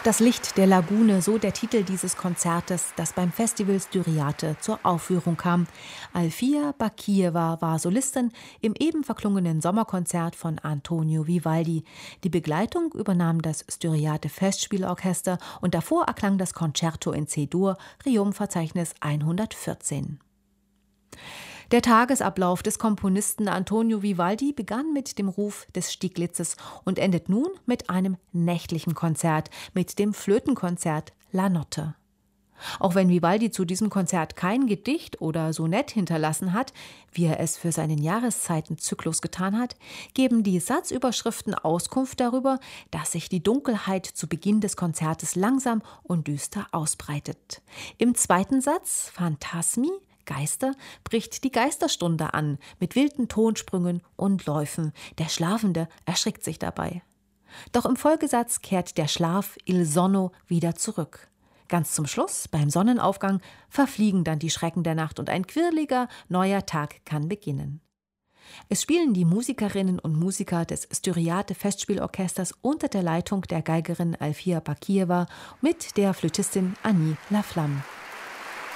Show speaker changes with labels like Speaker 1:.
Speaker 1: Das Licht der Lagune, so der Titel dieses Konzertes, das beim Festival Styriate zur Aufführung kam. Alfia Bakijeva war Solistin im eben verklungenen Sommerkonzert von Antonio Vivaldi. Die Begleitung übernahm das Styriate Festspielorchester und davor erklang das Concerto in C-Dur, Riom-Verzeichnis 114. Der Tagesablauf des Komponisten Antonio Vivaldi begann mit dem Ruf des Stieglitzes und endet nun mit einem nächtlichen Konzert, mit dem Flötenkonzert La Notte. Auch wenn Vivaldi zu diesem Konzert kein Gedicht oder Sonett hinterlassen hat, wie er es für seinen Jahreszeitenzyklus getan hat, geben die Satzüberschriften Auskunft darüber, dass sich die Dunkelheit zu Beginn des Konzertes langsam und düster ausbreitet. Im zweiten Satz, Phantasmi, Geister, bricht die Geisterstunde an, mit wilden Tonsprüngen und Läufen. Der Schlafende erschrickt sich dabei. Doch im Folgesatz kehrt der Schlaf Il Sonno wieder zurück. Ganz zum Schluss, beim Sonnenaufgang, verfliegen dann die Schrecken der Nacht und ein quirliger, neuer Tag kann beginnen. Es spielen die Musikerinnen und Musiker des Styriate Festspielorchesters unter der Leitung der Geigerin Alfia Bakijeva mit der Flötistin Annie Laflamme.